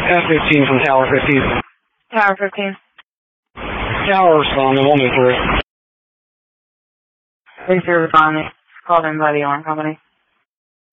F-15 from Tower 15. Tower 15. Tower responding, 1-3. 3-0 responding. Called in by the alarm company.